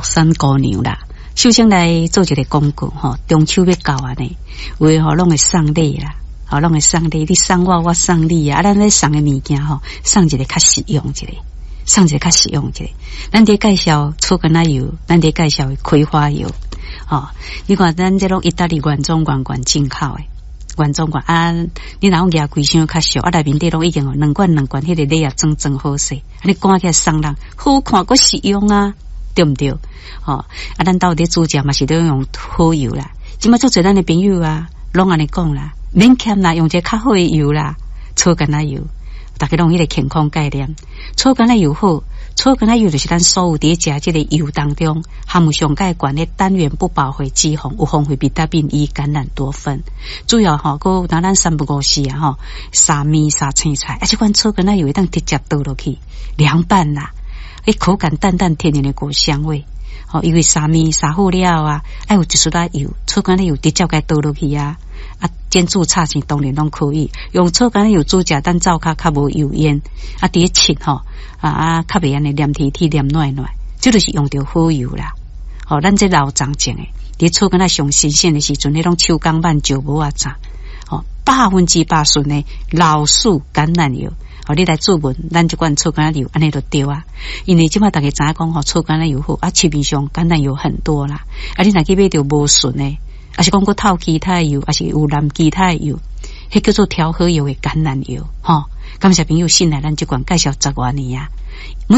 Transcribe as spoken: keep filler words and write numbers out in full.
山姑娘啦。首先来做一个广告吼，中秋要到啊呢，为吼拢会送礼啦，吼拢会送礼，你送我，我送你啊，咱咧送的物件吼，送一个较实用一个，送一个较实用一个。咱伫介绍醋橄榄油，咱伫介绍葵花油，吼，你看咱这种意大利原装原罐进口的。原装罐啊，你若讲牙贵箱较俗，啊内面底拢已经有两罐两罐，迄个礼啊装装好势，你赶起来送人好看个实用啊，对毋对？哦，啊，咱到底煮食嘛是都用好油啦。即马做侪咱的朋友啊，拢安尼讲啦，免欠啦，用一个较好的油啦，醋橄榄油，大家拢迄个健康概念。醋橄榄油好，醋橄榄油就是咱所有伫食即个油当中含有上介悬的单元不饱和脂肪，有丰富维他命 E、橄榄多酚。主要吼，佮当咱三不五时啊吼，沙米沙青菜，啊，即款醋橄榄油会当直接倒落去凉拌啦，迄口感淡淡甜甜的果香味。哦，因为沙米沙好了啊，爱有一丝仔油，醋橄榄油直接该倒落去啊，啊，煎煮炒成当然拢可以。用醋橄榄油煮食，咱灶骹较无油烟，啊，伫咧切吼，啊啊，较袂安尼黏体体黏软软，这就是用着好油啦。哦，咱这老长种诶，伫醋橄榄上新鲜的时阵，迄种秋港版石无啊炸，哦，百分之八顺的老树橄榄油。哦，你来注文，咱这款醋橄榄油安尼就对啊。因为即马大家知影讲吼，醋橄榄油好啊，市面上橄榄油很多啦。啊，你若去买着无顺诶，啊是讲佫透其他油，啊是有染其他油，迄叫做调和油的橄榄油，吼。感谢朋友信来咱这款介绍十多年啊。